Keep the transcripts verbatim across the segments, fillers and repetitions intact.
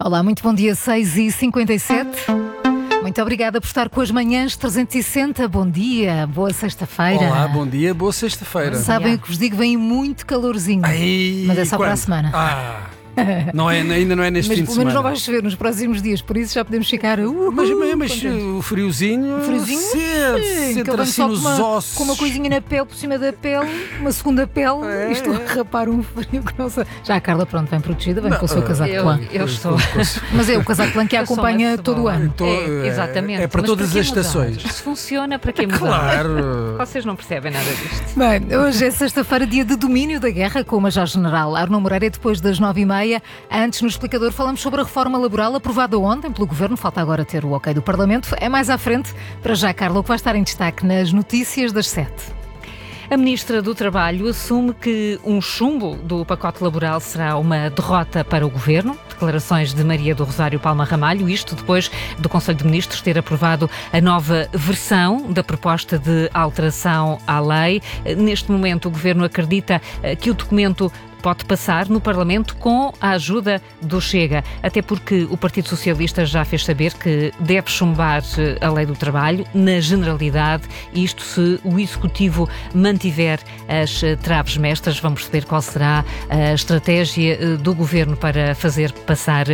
Olá, muito bom dia, seis e cinquenta e sete. Muito obrigada por estar com as manhãs trezentos e sessenta. Bom dia, boa sexta-feira. Olá, bom dia, boa sexta-feira. Sabem o que vos digo, vem muito calorzinho. Ai, mas é só quando? para a semana. Ah, não é, ainda não é neste mas fim de pelo menos semana. não vai chover nos próximos dias, por isso já podemos ficar. Uh, Mas, uh, mas, mas o friozinho, O friozinho, sente, sim, que eu sente venho assim só nos com uma, ossos. com uma coisinha na pele, por cima da pele, uma segunda pele, É, e estou é. a rapar um frio que não sei. Já a Carla, pronto, vem protegida, vem Não, com o seu uh, casaco Eu, clã. eu estou. Mas é o casaco clã que a Eu sou acompanha uma todo o cebola. ano. Tô- É, exatamente. É para Mas todas para as que mudar? estações. Se funciona, para que mudar? Claro. Vocês não percebem nada disto. Bem, hoje é sexta-feira, dia de domínio da guerra com o Major-General Arnaud Moreira, depois das nove e meia. Antes, no Explicador, falamos sobre a reforma laboral aprovada ontem pelo Governo. Falta agora ter o ok do Parlamento. É mais à frente. Para já, Carla, o que vai estar em destaque nas notícias das sete. A Ministra do Trabalho assume que um chumbo do pacote laboral será uma derrota para o Governo. Declarações de Maria do Rosário Palma Ramalho, isto depois do Conselho de Ministros ter aprovado a nova versão da proposta de alteração à lei. Neste momento, o Governo acredita que o documento pode passar no Parlamento com a ajuda do Chega, até porque o Partido Socialista já fez saber que deve chumbar a lei do trabalho na generalidade, isto se o Executivo mantiver as traves mestras. Vamos perceber qual será a estratégia do Governo para fazer passar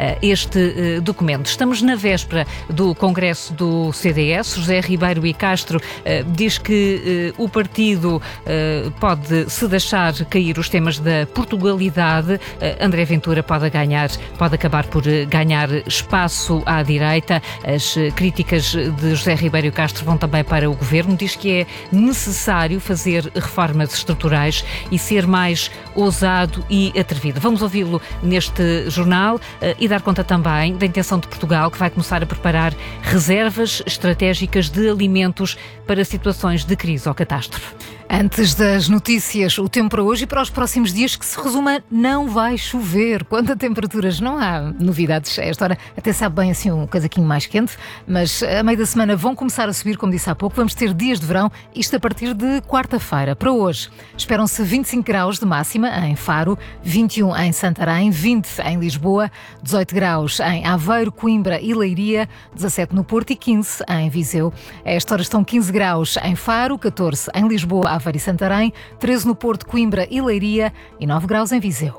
este documento. Estamos na véspera do Congresso do C D S. José Ribeiro e Castro diz que o partido pode se deixar cair os temas da Portugalidade. André Ventura pode ganhar, pode acabar por ganhar espaço à direita. As críticas de José Ribeiro Castro vão também para o Governo. Diz que é necessário fazer reformas estruturais e ser mais ousado e atrevido. Vamos ouvi-lo neste jornal e dar conta também da intenção de Portugal, que vai começar a preparar reservas estratégicas de alimentos para situações de crise ou catástrofe. Antes das notícias, o tempo para hoje e para os próximos dias, que se resuma, não vai chover. Quanto a temperaturas, não há novidades a esta hora. Até sabe bem assim um casaquinho mais quente, mas a meio da semana vão começar a subir, como disse há pouco. Vamos ter dias de verão, isto a partir de quarta-feira. Para hoje, esperam-se vinte e cinco graus de máxima em Faro, vinte e um em Santarém, vinte em Lisboa, dezoito graus em Aveiro, Coimbra e Leiria, dezassete no Porto e quinze em Viseu. A esta hora estão quinze graus em Faro, catorze em Lisboa, Aveiro e Santarém, treze no Porto, Coimbra e Leiria e nove graus em Viseu.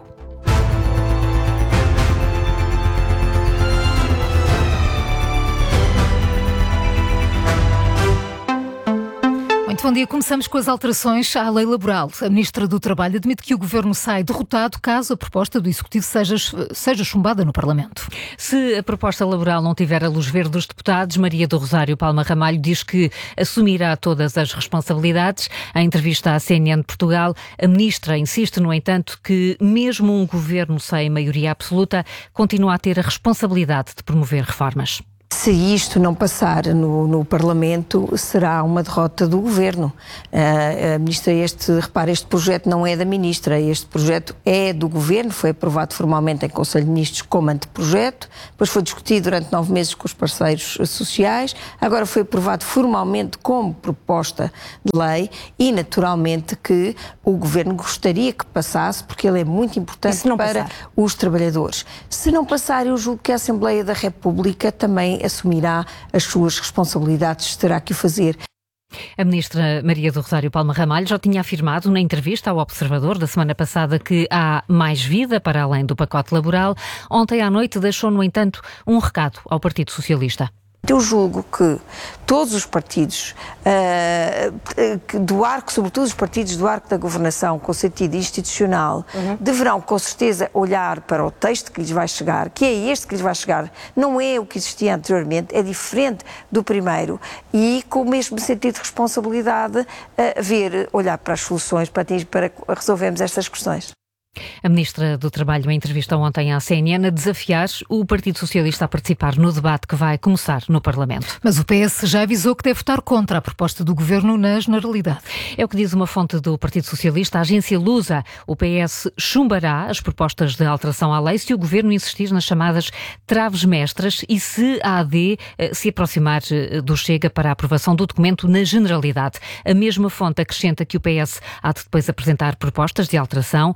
Muito bom dia. Começamos com as alterações à lei laboral. A Ministra do Trabalho admite que o Governo sai derrotado caso a proposta do Executivo seja, seja chumbada no Parlamento. Se a proposta laboral não tiver a luz verde dos deputados, Maria do Rosário Palma Ramalho diz que assumirá todas as responsabilidades. Em entrevista à C N N de Portugal, a Ministra insiste, no entanto, que mesmo um Governo sem maioria absoluta continua a ter a responsabilidade de promover reformas. Se isto não passar no, no Parlamento, será uma derrota do Governo. Uh, a Ministra, este, repare, este projeto não é da Ministra, este projeto é do Governo, foi aprovado formalmente em Conselho de Ministros como anteprojeto, depois foi discutido durante nove meses com os parceiros sociais, agora foi aprovado formalmente como proposta de lei e, naturalmente, que o Governo gostaria que passasse, porque ele é muito importante para passar? os trabalhadores. Se não passar, eu julgo que a Assembleia da República também assumirá as suas responsabilidades, terá que o fazer. A Ministra Maria do Rosário Palma Ramalho já tinha afirmado na entrevista ao Observador da semana passada que há mais vida para além do pacote laboral. Ontem à noite deixou, no entanto, um recado ao Partido Socialista. Eu julgo que todos os partidos uh, do arco, sobretudo os partidos do arco da governação, com sentido institucional, uhum. deverão com certeza olhar para o texto que lhes vai chegar, que é este que lhes vai chegar, não é o que existia anteriormente, é diferente do primeiro, e com o mesmo sentido de responsabilidade, uh, ver, olhar para as soluções para, para resolvermos estas questões. A Ministra do Trabalho, em entrevista ontem à C N N, a desafiar o Partido Socialista a participar no debate que vai começar no Parlamento. Mas o P S já avisou que deve votar contra a proposta do Governo na generalidade. É o que diz uma fonte do Partido Socialista, a agência Lusa. O P S chumbará as propostas de alteração à lei se o Governo insistir nas chamadas traves mestras e se a A D se aproximar do Chega para a aprovação do documento na generalidade. A mesma fonte acrescenta que o P S há de depois apresentar propostas de alteração no sentido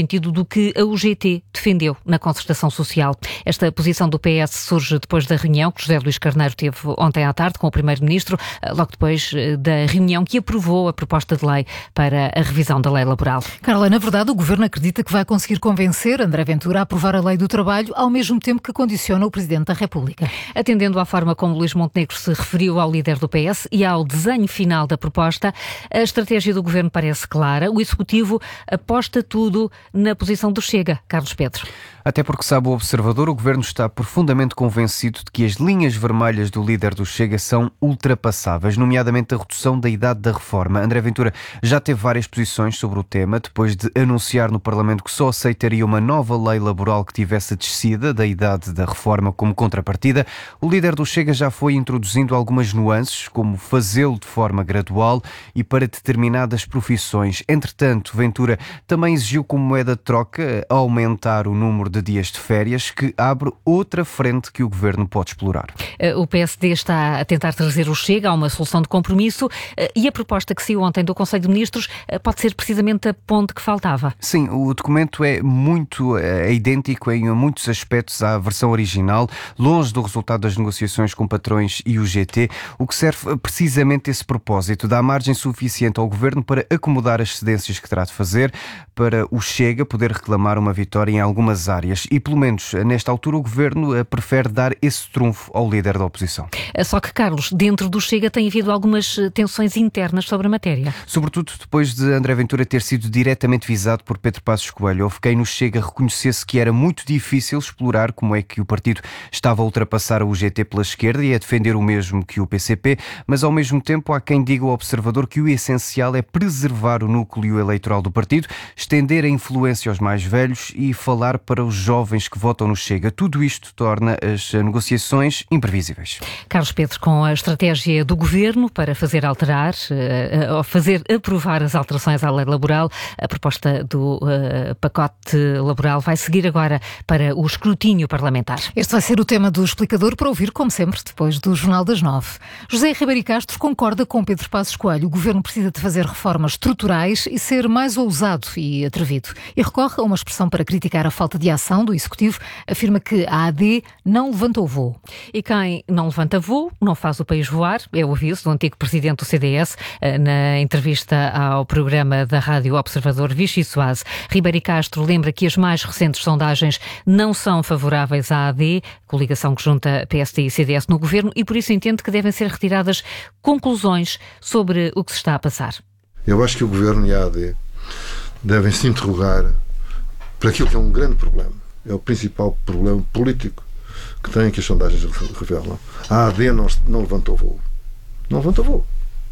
sentido do que a U G T defendeu na concertação social. Esta posição do P S surge depois da reunião que José Luís Carneiro teve ontem à tarde com o Primeiro-Ministro, logo depois da reunião que aprovou a proposta de lei para a revisão da lei laboral. Carla, na verdade o Governo acredita que vai conseguir convencer André Ventura a aprovar a lei do trabalho ao mesmo tempo que condiciona o Presidente da República. Atendendo à forma como Luís Montenegro se referiu ao líder do P S e ao desenho final da proposta, a estratégia do Governo parece clara. O Executivo aposta tudo na posição do Chega. Carlos Pedro. Até porque, sabe o Observador, o Governo está profundamente convencido de que as linhas vermelhas do líder do Chega são ultrapassáveis, nomeadamente a redução da idade da reforma. André Ventura já teve várias posições sobre o tema, depois de anunciar no Parlamento que só aceitaria uma nova lei laboral que tivesse a descida da idade da reforma como contrapartida. O líder do Chega já foi introduzindo algumas nuances, como fazê-lo de forma gradual e para determinadas profissões. Entretanto, Ventura também exigiu como moeda de troca aumentar o número de dias de férias, que abre outra frente que o Governo pode explorar. O P S D está a tentar trazer o Chega a uma solução de compromisso e a proposta que saiu ontem do Conselho de Ministros pode ser precisamente a ponte que faltava. Sim, o documento é muito é idêntico em muitos aspectos à versão original, longe do resultado das negociações com patrões e U G T, o que serve precisamente esse propósito, dá margem suficiente ao Governo para acomodar as cedências que terá de fazer, para o Chega poder reclamar uma vitória em algumas áreas. E, pelo menos, nesta altura, o Governo prefere dar esse trunfo ao líder da oposição. Só que, Carlos, dentro do Chega tem havido algumas tensões internas sobre a matéria. Sobretudo depois de André Ventura ter sido diretamente visado por Pedro Passos Coelho. Houve quem no Chega reconhecesse que era muito difícil explorar como é que o partido estava a ultrapassar a U G T pela esquerda e a defender o mesmo que o P C P, mas ao mesmo tempo há quem diga ao Observador que o essencial é preservar o núcleo eleitoral do partido, estender a influência aos mais velhos e falar para os jovens que votam no Chega. Tudo isto torna as negociações imprevisíveis. Carlos Pedro, com a estratégia do Governo para fazer alterar, ou fazer aprovar as alterações à lei laboral, a proposta do uh, pacote laboral vai seguir agora para o escrutínio parlamentar. Este vai ser o tema do Explicador para ouvir, como sempre, depois do Jornal das Nove. José Ribeiro Castro concorda com Pedro Passos Coelho. O Governo precisa de fazer reformas estruturais e ser mais ousado e atrevido. E recorre a uma expressão para criticar a falta de ação do Executivo, afirma que a A D não levanta o voo. E quem não levanta voo não faz o país voar, é o aviso do antigo presidente do C D S na entrevista ao programa da Rádio Observador Vichy Soase. Ribeiro Castro lembra que as mais recentes sondagens não são favoráveis à A D, coligação que junta P S D e C D S no Governo, e por isso entende que devem ser retiradas conclusões sobre o que se está a passar. Eu acho que o Governo e a A D devem se interrogar para aquilo que é um grande problema. É o principal problema político que tem, que as sondagens revelam. A A D não, não levantou voo. Não levantou voo.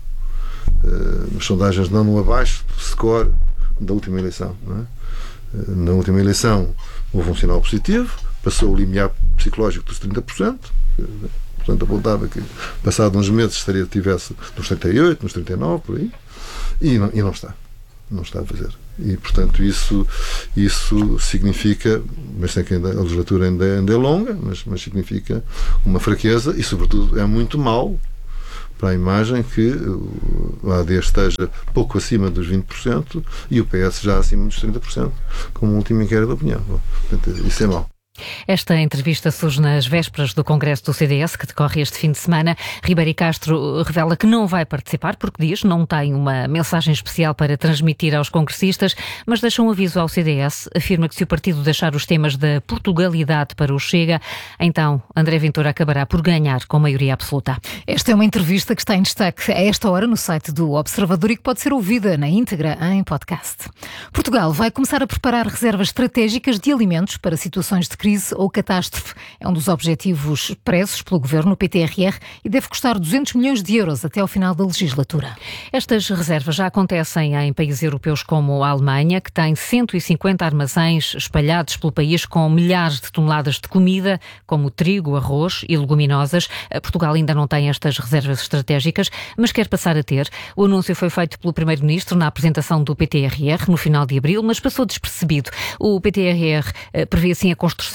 Uh, as sondagens não no abaixo do score da última eleição. Não é? Uh, na última eleição houve um sinal positivo, passou o limiar psicológico dos trinta por cento. Uh, portanto, apontava que passado uns meses estaria, tivesse nos trinta e oito, nos trinta e nove, por aí. E não, e não está. Não está a fazer. E, portanto, isso, isso significa, mas sei que ainda, a legislatura ainda, ainda é longa, mas, mas significa uma fraqueza e, sobretudo, é muito mau para a imagem que o A D esteja pouco acima dos vinte por cento e o P S já acima dos trinta por cento, como o último inquérito da opinião. Portanto, isso é mau. Esta entrevista surge nas vésperas do Congresso do C D S, que decorre este fim de semana. Ribeiro Castro revela que não vai participar, porque diz não tem uma mensagem especial para transmitir aos congressistas, mas deixa um aviso ao C D S. Afirma que se o partido deixar os temas da Portugalidade para o Chega, então André Ventura acabará por ganhar com maioria absoluta. Esta é uma entrevista que está em destaque a esta hora no site do Observador e que pode ser ouvida na íntegra em podcast. Portugal vai começar a preparar reservas estratégicas de alimentos para situações de crise ou catástrofe. É um dos objetivos presos pelo Governo, o P T R R, e deve custar duzentos milhões de euros até ao final da legislatura. Estas reservas já acontecem em países europeus como a Alemanha, que tem cento e cinquenta armazéns espalhados pelo país com milhares de toneladas de comida, como trigo, arroz e leguminosas. Portugal ainda não tem estas reservas estratégicas, mas quer passar a ter. O anúncio foi feito pelo Primeiro-Ministro na apresentação do P T R R no final de abril, mas passou despercebido. O P T R R prevê assim a construção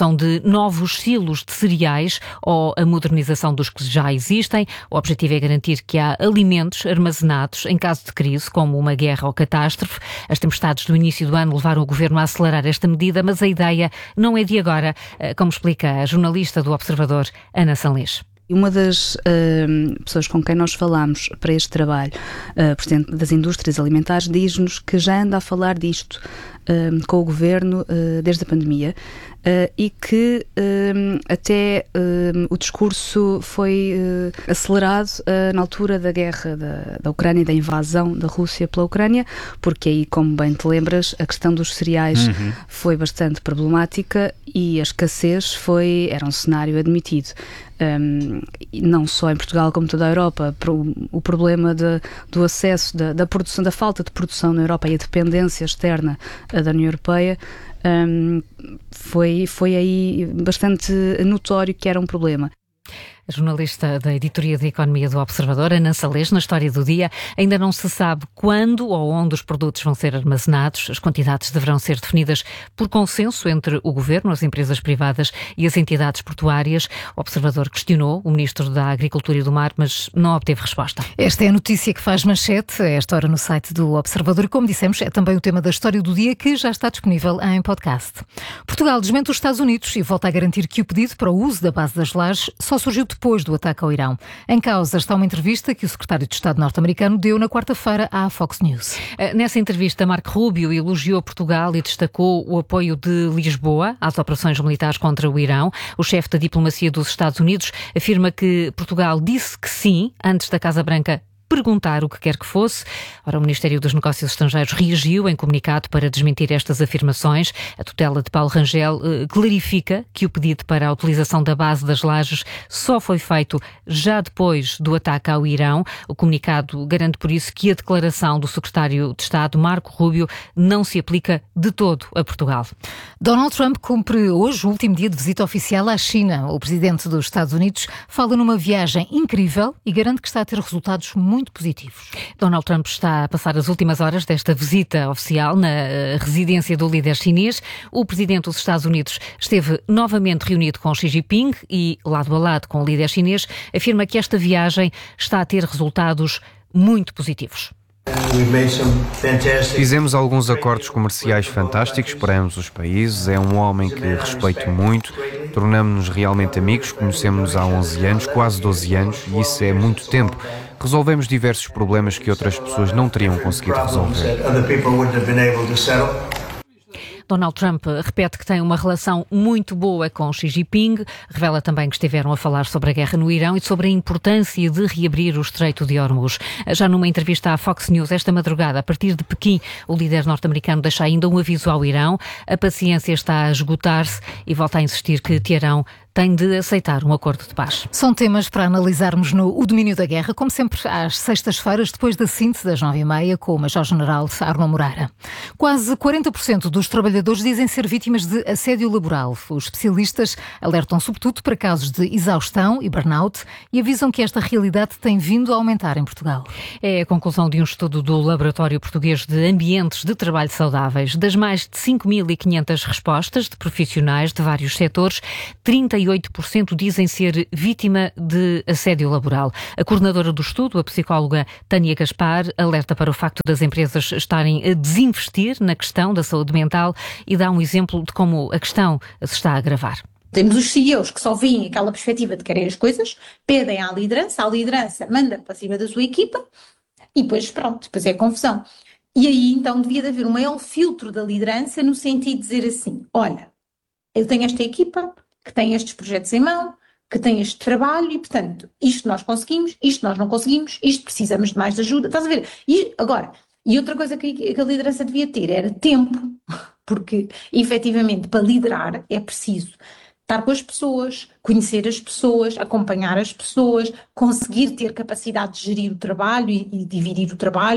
criação de novos silos de cereais ou a modernização dos que já existem. O objetivo é garantir que há alimentos armazenados em caso de crise, como uma guerra ou catástrofe. As tempestades do início do ano levaram o Governo a acelerar esta medida, mas a ideia não é de agora, como explica a jornalista do Observador, Ana Sanlês. Uma das uh, pessoas com quem nós falámos para este trabalho, uh, Presidente das Indústrias Alimentares, diz-nos que já anda a falar disto uh, com o Governo uh, desde a pandemia uh, e que uh, até uh, o discurso foi uh, acelerado uh, na altura da guerra da, da Ucrânia, da invasão da Rússia pela Ucrânia, porque aí, como bem te lembras, a questão dos cereais uhum. foi bastante problemática e a escassez foi, era um cenário admitido. Um, não só em Portugal como toda a Europa, o problema de, do acesso, da, da produção, da falta de produção na Europa e a dependência externa da União Europeia um, foi, foi aí bastante notório que era um problema. A jornalista da Editoria de Economia do Observador, Ana Sanlês, na História do Dia. Ainda não se sabe quando ou onde os produtos vão ser armazenados. As quantidades deverão ser definidas por consenso entre o Governo, as empresas privadas e as entidades portuárias. O Observador questionou o Ministro da Agricultura e do Mar, mas não obteve resposta. Esta é a notícia que faz manchete a esta hora no site do Observador e, como dissemos, é também o tema da História do Dia, que já está disponível em podcast. Portugal desmente os Estados Unidos e volta a garantir que o pedido para o uso da base das Lajes só surgiu depois do ataque ao Irão. Em causa está uma entrevista que o secretário de Estado norte-americano deu na quarta-feira à Fox News. Nessa entrevista, Marco Rubio elogiou Portugal e destacou o apoio de Lisboa às operações militares contra o Irão. O chefe da diplomacia dos Estados Unidos afirma que Portugal disse que sim antes da Casa Branca perguntar o que quer que fosse. Ora, o Ministério dos Negócios Estrangeiros reagiu em comunicado para desmentir estas afirmações. A tutela de Paulo Rangel eh, clarifica que o pedido para a utilização da base das Lajes só foi feito já depois do ataque ao Irão. O comunicado garante por isso que a declaração do secretário de Estado, Marco Rubio, não se aplica de todo a Portugal. Donald Trump cumpre hoje o último dia de visita oficial à China. O presidente dos Estados Unidos fala numa viagem incrível e garante que está a ter resultados muito muito positivos. Donald Trump está a passar as últimas horas desta visita oficial na uh, residência do líder chinês. O presidente dos Estados Unidos esteve novamente reunido com Xi Jinping e, lado a lado com o líder chinês, afirma que esta viagem está a ter resultados muito positivos. Fizemos alguns acordos comerciais fantásticos para ambos os países. É um homem que respeito muito. Tornamos-nos realmente amigos. Conhecemos-nos há onze anos, quase doze anos, e isso é muito tempo. Resolvemos diversos problemas que outras pessoas não teriam conseguido resolver. Donald Trump repete que tem uma relação muito boa com Xi Jinping, revela também que estiveram a falar sobre a guerra no Irão e sobre a importância de reabrir o Estreito de Hormuz. Já numa entrevista à Fox News esta madrugada, a partir de Pequim, o líder norte-americano deixa ainda um aviso ao Irão. A paciência está a esgotar-se e volta a insistir que Teherão tem de aceitar um acordo de paz. São temas para analisarmos no O Domínio da Guerra, como sempre às sextas-feiras, depois da síntese das nove e meia, com o Major-General Arno Moreira. Quase quarenta por cento dos trabalhadores dizem ser vítimas de assédio laboral. Os especialistas alertam sobretudo para casos de exaustão e burnout e avisam que esta realidade tem vindo a aumentar em Portugal. É a conclusão de um estudo do Laboratório Português de Ambientes de Trabalho Saudáveis. Das mais de cinco mil e quinhentas respostas de profissionais de vários setores, trinta e oito por cento dizem ser vítima de assédio laboral. A coordenadora do estudo, a psicóloga Tânia Gaspar, alerta para o facto das empresas estarem a desinvestir na questão da saúde mental e dá um exemplo de como a questão se está a agravar. Temos os C E Os que só veem aquela perspectiva de querer as coisas, pedem à liderança, a liderança manda para cima da sua equipa e depois pronto, depois é confusão. E aí então devia de haver um maior filtro da liderança no sentido de dizer assim, olha, eu tenho esta equipa que tem estes projetos em mão, que tem este trabalho e, portanto, isto nós conseguimos, isto nós não conseguimos, isto precisamos de mais ajuda. Estás a ver? E agora, e outra coisa que, que a liderança devia ter era tempo, porque, efetivamente, para liderar é preciso estar com as pessoas, conhecer as pessoas, acompanhar as pessoas, conseguir ter capacidade de gerir o trabalho e, e dividir o trabalho.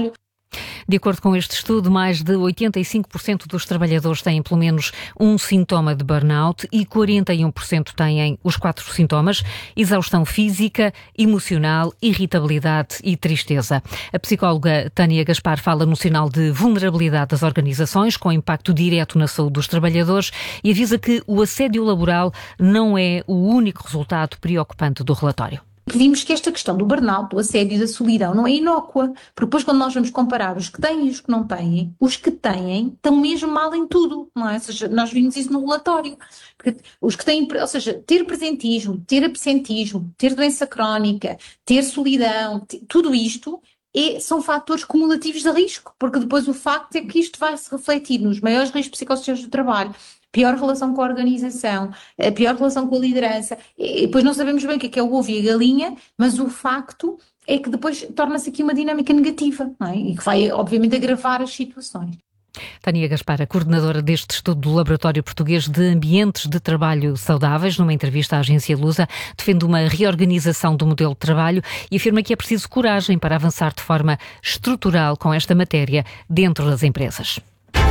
De acordo com este estudo, mais de oitenta e cinco por cento dos trabalhadores têm pelo menos um sintoma de burnout e quarenta e um por cento têm os quatro sintomas: exaustão física, emocional, irritabilidade e tristeza. A psicóloga Tânia Gaspar fala no sinal de vulnerabilidade das organizações, com impacto direto na saúde dos trabalhadores, e avisa que o assédio laboral não é o único resultado preocupante do relatório. Vimos que esta questão do burnout, do assédio e da solidão não é inócua, porque depois quando nós vamos comparar os que têm e os que não têm, os que têm estão mesmo mal em tudo, não é? Ou seja, nós vimos isso no relatório. Porque os que têm, ou seja, ter presentismo, ter absentismo, ter doença crónica, ter solidão, ter, tudo isto é, são fatores cumulativos de risco, porque depois o facto é que isto vai se refletir nos maiores riscos psicossociais do trabalho, pior relação com a organização, a pior relação com a liderança, e depois não sabemos bem o que é, que é o ovo e a galinha, mas o facto é que depois torna-se aqui uma dinâmica negativa, não é? E que vai, obviamente, agravar as situações. Tânia Gaspar, a coordenadora deste estudo do Laboratório Português de Ambientes de Trabalho Saudáveis, numa entrevista à agência Lusa, defende uma reorganização do modelo de trabalho e afirma que é preciso coragem para avançar de forma estrutural com esta matéria dentro das empresas.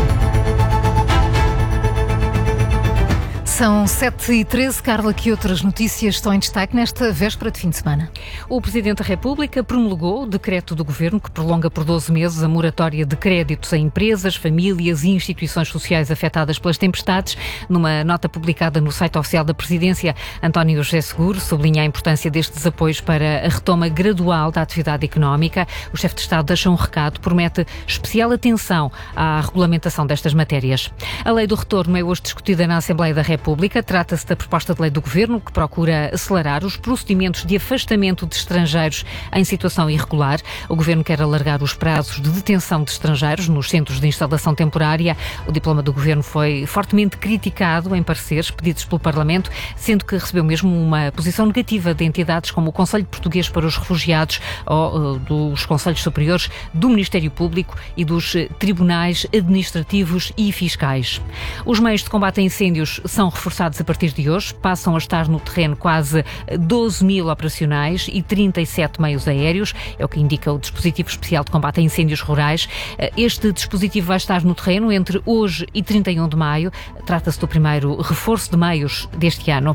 São sete e treze. Carla, que outras notícias estão em destaque nesta véspera de fim de semana? O Presidente da República promulgou o decreto do Governo que prolonga por doze meses a moratória de créditos a empresas, famílias e instituições sociais afetadas pelas tempestades. Numa nota publicada no site oficial da Presidência, António José Seguro sublinha a importância destes apoios para a retoma gradual da atividade económica. O chefe de Estado deixa um recado, promete especial atenção à regulamentação destas matérias. A lei do retorno é hoje discutida na Assembleia da República. Trata-se da proposta de lei do Governo que procura acelerar os procedimentos de afastamento de estrangeiros em situação irregular. O Governo quer alargar os prazos de detenção de estrangeiros nos centros de instalação temporária. O diploma do Governo foi fortemente criticado em pareceres pedidos pelo Parlamento, sendo que recebeu mesmo uma posição negativa de entidades como o Conselho Português para os Refugiados ou uh, dos Conselhos Superiores do Ministério Público e dos uh, Tribunais Administrativos e Fiscais. Os meios de combate a incêndios são reforçados a partir de hoje, passam a estar no terreno quase doze mil operacionais e trinta e sete meios aéreos, é o que indica o dispositivo especial de combate a incêndios rurais. Este dispositivo vai estar no terreno entre hoje e trinta e um de maio, trata-se do primeiro reforço de meios deste ano.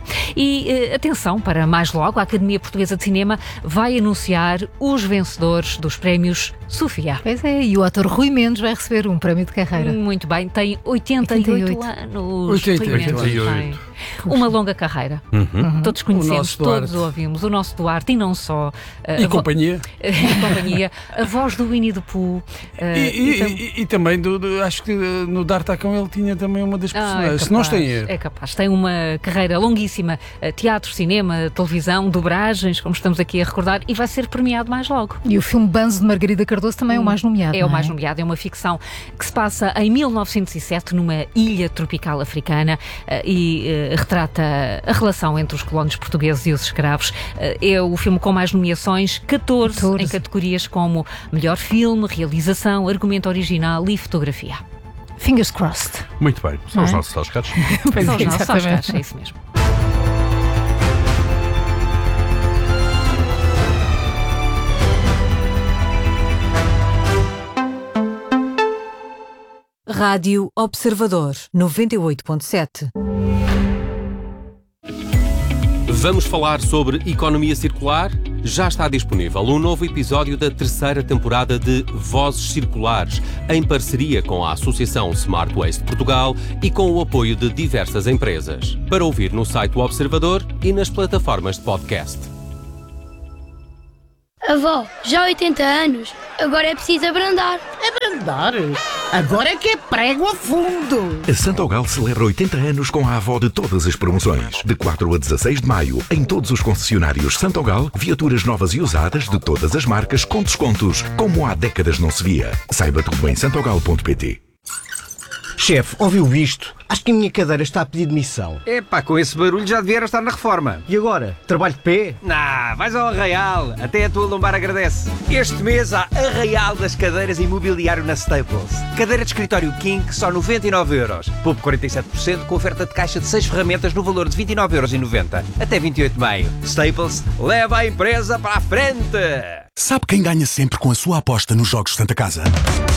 E atenção, para mais logo, a Academia Portuguesa de Cinema vai anunciar os vencedores dos prémios Sofia. Pois é, e o ator Rui Mendes vai receber um prémio de carreira. Muito bem, tem oitenta e oito anos. oitenta e oito. Uma longa carreira. Uhum. Todos conhecemos, todos ouvimos. O nosso Duarte, e não só. Uh, e companhia. E companhia. A voz do Winnie the Pooh. Uh, e, e, então... e, e também, do, do, acho que no D'Artacão ele tinha também uma das personagens. Ah, é se não tem erro. É capaz. Tem uma carreira longuíssima. Teatro, cinema, televisão, dobragens, como estamos aqui a recordar, e vai ser premiado mais logo. E o filme Banzo de Margarida Cardoso também é o mais nomeado. É não o mais é? nomeado. É uma ficção que se passa em mil novecentos e sete numa ilha tropical africana uh, e uh, retrata a relação entre os colonos portugueses e os escravos. É o filme com mais nomeações, catorze, catorze em categorias como melhor filme, realização, argumento original e fotografia. Fingers crossed. Muito bem, são os nossos Oscars. São os nossos Oscars, é isso mesmo. Rádio Observador, noventa e oito ponto sete. Vamos falar sobre economia circular? Já está disponível um novo episódio da terceira temporada de Vozes Circulares, em parceria com a Associação Smart Waste Portugal e com o apoio de diversas empresas. Para ouvir no site do Observador e nas plataformas de podcast. Avó, já há oitenta anos, agora é preciso abrandar. Abrandar? Agora é que é prego a fundo. A Santogal celebra oitenta anos com a avó de todas as promoções. De quatro a dezasseis de maio, em todos os concessionários Santogal, viaturas novas e usadas de todas as marcas com descontos, como há décadas não se via. Saiba tudo em santogal ponto pt. Chefe, ouviu isto? Acho que a minha cadeira está a pedir demissão. Epá, com esse barulho já devia estar na reforma. E agora? Trabalho de pé? Nah, vais ao Arraial. Até a tua lombar agradece. Este mês há Arraial das cadeiras e mobiliário na Staples. Cadeira de escritório King, só noventa e nove euros. Poupe quarenta e sete por cento com oferta de caixa de seis ferramentas no valor de vinte e nove euros e noventa. Até vinte e oito de maio. Staples, leva a empresa para a frente. Sabe quem ganha sempre com a sua aposta nos Jogos Santa Casa?